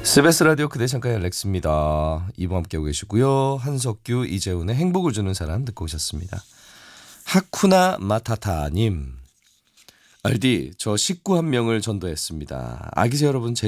스베스 라디오 그대 잠깐의 렉스입니다. 2부 함께하고 계시고요. 한석규, 이재훈의 행복을 주는 사람 듣고 오셨습니다. 하쿠나 마타타님. 알디, 저 식구 한 명을 전도했습니다. 아기새 여러분, 제